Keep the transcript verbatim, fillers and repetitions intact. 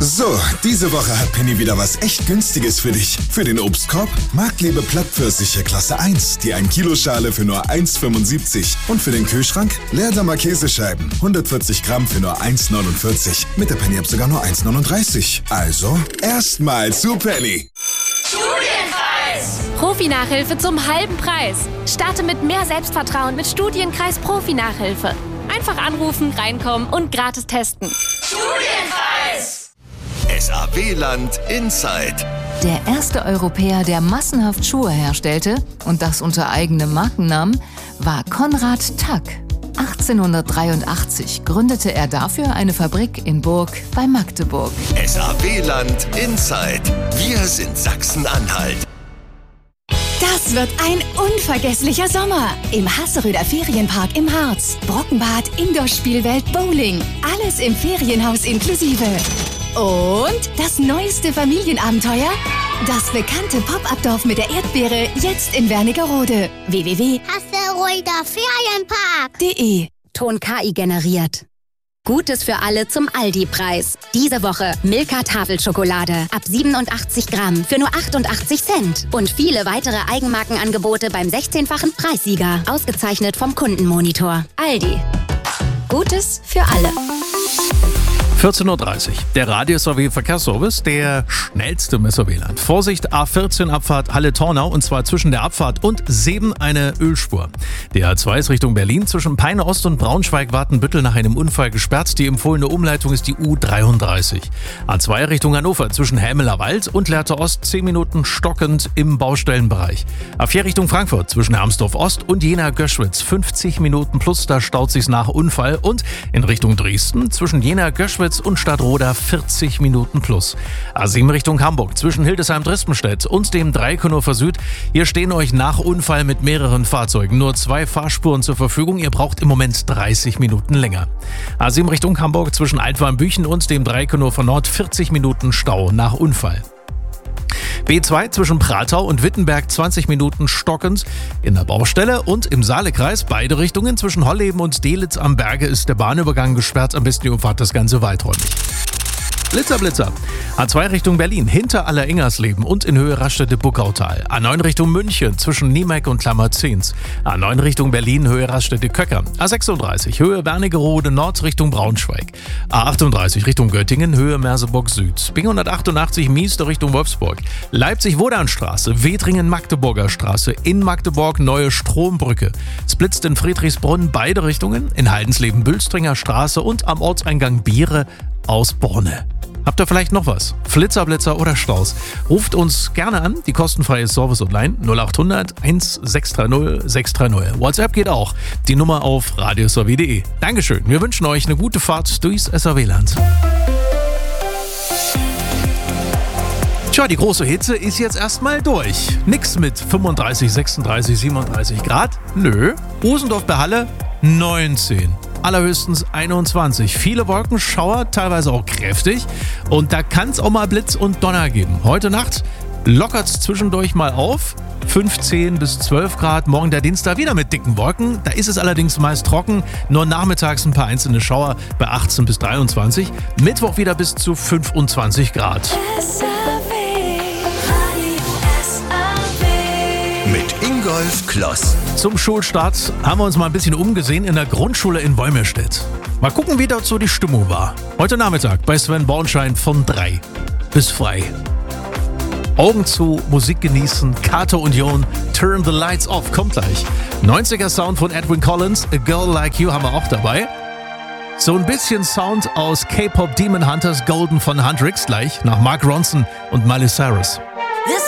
So, diese Woche hat Penny wieder was echt Günstiges für dich. Für den Obstkorb Marktliebe Plattpfirsiche Klasse eins, die ein Kilo Schale für nur eins Komma fünfundsiebzig. Und für den Kühlschrank Leerdammer Käsescheiben, hundertvierzig Gramm für nur eins Komma neunundvierzig. Mit der Penny-App sogar nur eins Komma neununddreißig. Also, erstmal zu Penny. Studienkreis! Profi-Nachhilfe zum halben Preis. Starte mit mehr Selbstvertrauen mit Studienkreis Profi-Nachhilfe. Einfach anrufen, reinkommen und gratis testen. Studienkreis! S A W-Land Inside. Der erste Europäer, der massenhaft Schuhe herstellte, und das unter eigenem Markennamen, war Konrad Tack. achtzehnhundertdreiundachtzig gründete er dafür eine Fabrik in Burg bei Magdeburg. S A W-Land Inside. Wir sind Sachsen-Anhalt. Das wird ein unvergesslicher Sommer im Hasseröder Ferienpark im Harz. Brockenbad, Indoor-Spielwelt, Bowling. Alles im Ferienhaus inklusive. Und das neueste Familienabenteuer? Das bekannte Pop-Up-Dorf mit der Erdbeere, jetzt in Wernigerode. w w w punkt hasseröder ferienpark punkt de Ton K I generiert. Gutes für alle zum Aldi-Preis. Diese Woche Milka Tafelschokolade ab siebenundachtzig Gramm für nur achtundachtzig Cent. Und viele weitere Eigenmarkenangebote beim sechzehnfachen Preissieger. Ausgezeichnet vom Kundenmonitor. Aldi. Gutes für alle. vierzehn Uhr dreißig. Der Radio-S A W-Verkehrsservice, der schnellste im S A W-Land. Vorsicht, A vierzehn Abfahrt Halle-Tornau, und zwar zwischen der Abfahrt und Seeben eine Ölspur. Die A zwei ist Richtung Berlin. Zwischen Peine Ost und Braunschweig-Wartenbüttel nach einem Unfall gesperrt. Die empfohlene Umleitung ist die U dreiunddreißig. A zwei Richtung Hannover zwischen Hämeler Wald und Lehrte Ost zehn Minuten stockend im Baustellenbereich. A vier Richtung Frankfurt zwischen Hermsdorf Ost und Jena-Göschwitz fünfzig Minuten plus, da staut sich's nach Unfall. Und in Richtung Dresden zwischen Jena-Göschwitz und Stadtroda vierzig Minuten plus. A sieben Richtung Hamburg zwischen Hildesheim-Dresdenstedt und dem Dreikönofer Süd. Hier stehen euch nach Unfall mit mehreren Fahrzeugen nur zwei Fahrspuren zur Verfügung. Ihr braucht im Moment dreißig Minuten länger. A sieben Richtung Hamburg zwischen Altwarmbüchen und dem Dreikönofer Nord vierzig Minuten Stau nach Unfall. B zwei zwischen Pratau und Wittenberg zwanzig Minuten stockend in der Baustelle, und im Saalekreis beide Richtungen zwischen Holleben und Delitzsch am Berge ist der Bahnübergang gesperrt. Am besten ihr umfahrt das Ganze weiträumig. Blitzer, Blitzer. A zwei Richtung Berlin, hinter Aller-Ingersleben und in Höhe Raststätte-Buckautal. A neun Richtung München, zwischen Niemeck und Klammerzehns. A neun Richtung Berlin, Höhe Raststätte-Köcker. A sechsunddreißig, Höhe Wernigerode Nord Richtung Braunschweig. A achtunddreißig Richtung Göttingen, Höhe Merseburg Süd. B hundertachtundachtzig Mieste Richtung Wolfsburg. Leipzig-Wodanstraße, Wedringen-Magdeburger Straße, in Magdeburg Neue Strombrücke. Es blitzt in Friedrichsbrunn beide Richtungen, in Heidensleben-Bülstringer Straße und am Ortseingang Biere aus Borne. Habt ihr vielleicht noch was? Flitzer, Blitzer oder Staus? Ruft uns gerne an, die kostenfreie Service-Hotline null achthundert eins sechs drei null sechs drei null. WhatsApp geht auch, die Nummer auf radio s a w punkt de. Dankeschön, wir wünschen euch eine gute Fahrt durchs S A W-Land. Tja, die große Hitze ist jetzt erstmal durch. Nix mit fünfunddreißig, sechsunddreißig, siebenunddreißig Grad. Nö. Rosendorf bei Halle neunzehn. Allerhöchstens einundzwanzig. Viele Wolkenschauer, teilweise auch kräftig. Und da kann es auch mal Blitz und Donner geben. Heute Nacht lockert es zwischendurch mal auf. fünfzehn bis zwölf Grad. Morgen der Dienstag wieder mit dicken Wolken. Da ist es allerdings meist trocken. Nur nachmittags ein paar einzelne Schauer bei achtzehn bis dreiundzwanzig. Mittwoch wieder bis zu fünfundzwanzig Grad. Mit Ingolf Kloss. Zum Schulstart haben wir uns mal ein bisschen umgesehen in der Grundschule in Wolmirstedt. Mal gucken, wie dort so die Stimmung war. Heute Nachmittag bei Sven Bornschein von drei bis frei. Augen zu, Musik genießen, Kater Union, Turn the Lights Off, kommt gleich. neunziger Sound von Edwin Collins, A Girl Like You haben wir auch dabei. So ein bisschen Sound aus K-Pop Demon Hunters, Golden von Hendrix gleich nach Mark Ronson und Miley Cyrus.